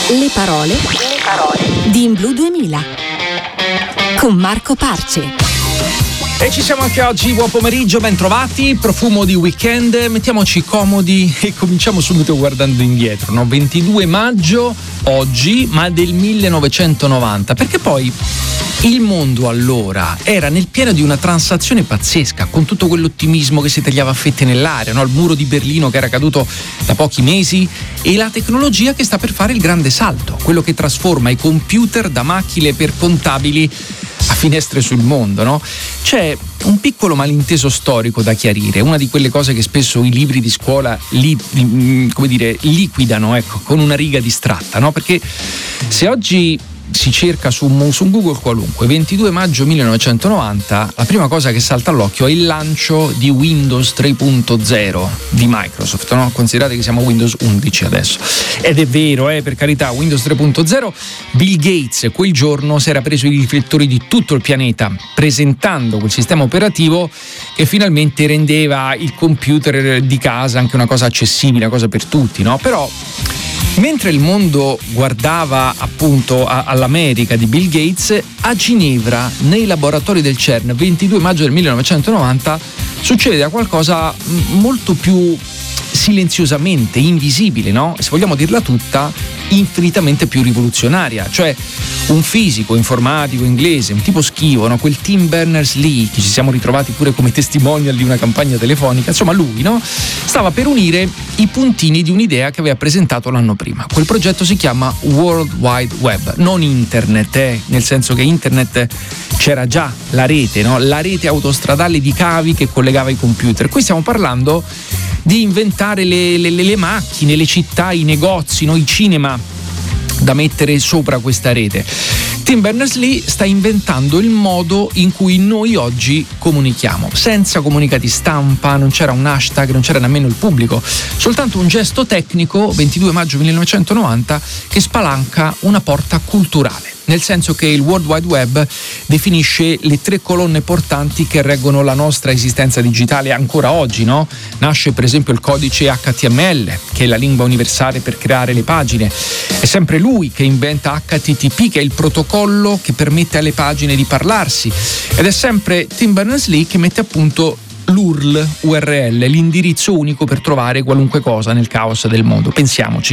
Le parole di In Blu 2000 con Marco Parce. E ci siamo anche oggi, buon pomeriggio, ben trovati, profumo di weekend, mettiamoci comodi e cominciamo subito guardando indietro, no? 22 maggio oggi, ma del 1990, perché poi il mondo allora era nel pieno di una transazione pazzesca, con tutto quell'ottimismo che si tagliava a fette nell'aria, no? Il muro di Berlino che era caduto da pochi mesi e la tecnologia che sta per fare il grande salto, quello che trasforma i computer da macchine per contabili a finestre sul mondo, no? C'è un piccolo malinteso storico da chiarire, una di quelle cose che spesso i libri di scuola liquidano, ecco, con una riga distratta, no? Perché se oggi si cerca su Google qualunque 22 maggio 1990, la prima cosa che salta all'occhio è il lancio di Windows 3.0 di Microsoft, no? Considerate che siamo Windows 11 adesso, ed è vero, per carità, Windows 3.0. Bill Gates quel giorno si era preso i riflettori di tutto il pianeta presentando quel sistema operativo che finalmente rendeva il computer di casa anche una cosa accessibile, una cosa per tutti, no? Però mentre il mondo guardava appunto all'America di Bill Gates, a Ginevra, nei laboratori del CERN, 22 maggio del 1990, succede qualcosa molto più silenziosamente invisibile, no? Se vogliamo dirla tutta, infinitamente più rivoluzionaria. Cioè un fisico informatico inglese, un tipo schivo, no? Quel Tim Berners-Lee, che ci siamo ritrovati pure come testimonial di una campagna telefonica, insomma lui, no? Stava per unire i puntini di un'idea che aveva presentato l'anno prima. Quel progetto si chiama World Wide Web, non internet, nel senso che internet c'era già, la rete, no? La rete autostradale di cavi che collegava i computer. Qui stiamo parlando di inventare le macchine, le città, i negozi, no? I cinema da mettere sopra questa rete. Tim Berners-Lee sta inventando il modo in cui noi oggi comunichiamo, senza comunicati stampa, non c'era un hashtag, non c'era nemmeno il pubblico, soltanto un gesto tecnico, 22 maggio 1990, che spalanca una porta culturale. Nel senso che il World Wide Web definisce le 3 colonne portanti che reggono la nostra esistenza digitale ancora oggi, no? Nasce per esempio il codice HTML, che è la lingua universale per creare le pagine. È sempre lui che inventa HTTP, che è il protocollo che permette alle pagine di parlarsi. Ed è sempre Tim Berners-Lee che mette a punto l'URL, URL, l'indirizzo unico per trovare qualunque cosa nel caos del mondo. Pensiamoci.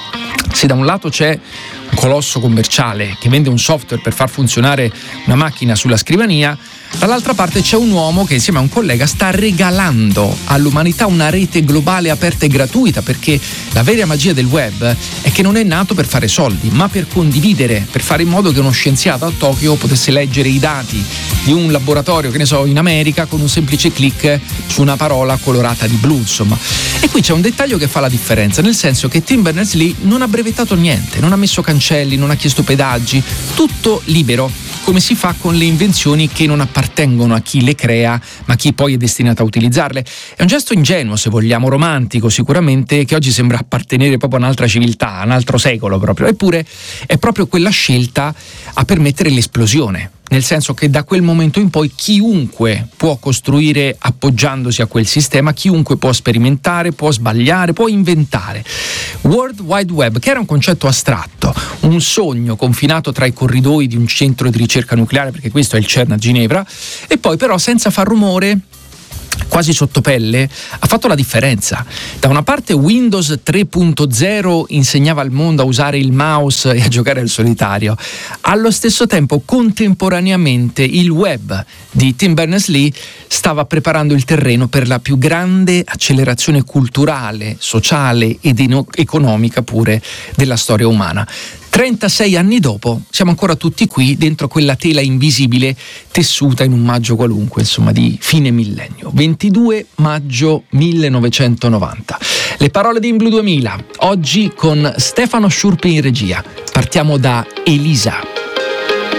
Se da un lato c'è un colosso commerciale che vende un software per far funzionare una macchina sulla scrivania, dall'altra parte c'è un uomo che insieme a un collega sta regalando all'umanità una rete globale aperta e gratuita, perché la vera magia del web è che non è nato per fare soldi, ma per condividere, per fare in modo che uno scienziato a Tokyo potesse leggere i dati di un laboratorio, che ne so, in America con un semplice click su una parola colorata di blu, insomma. E qui c'è un dettaglio che fa la differenza, nel senso che Tim Berners-Lee non ha brevettato niente, non ha messo cancelli, non ha chiesto pedaggi, tutto libero, come si fa con le invenzioni che non appartengono a chi le crea, ma a chi poi è destinato a utilizzarle. È un gesto ingenuo, se vogliamo, romantico sicuramente, che oggi sembra appartenere proprio a un'altra civiltà, a un altro secolo proprio. Eppure è proprio quella scelta a permettere l'esplosione. Nel senso che da quel momento in poi chiunque può costruire appoggiandosi a quel sistema, chiunque può sperimentare, può sbagliare, può inventare. World Wide Web, che era un concetto astratto, un sogno confinato tra i corridoi di un centro di ricerca nucleare, perché questo è il CERN a Ginevra, e poi però senza far rumore, quasi sottopelle, ha fatto la differenza. Da una parte Windows 3.0 insegnava al mondo a usare il mouse e a giocare al solitario. Allo stesso tempo, contemporaneamente, il web di Tim Berners-Lee stava preparando il terreno per la più grande accelerazione culturale, sociale ed economica pure della storia umana. 36 anni dopo siamo ancora tutti qui dentro quella tela invisibile tessuta in un maggio qualunque, insomma, di fine millennio. 22 maggio 1990. Le parole di In Blu 2000, oggi con Stefano Sciurpi in regia. Partiamo da Elisa.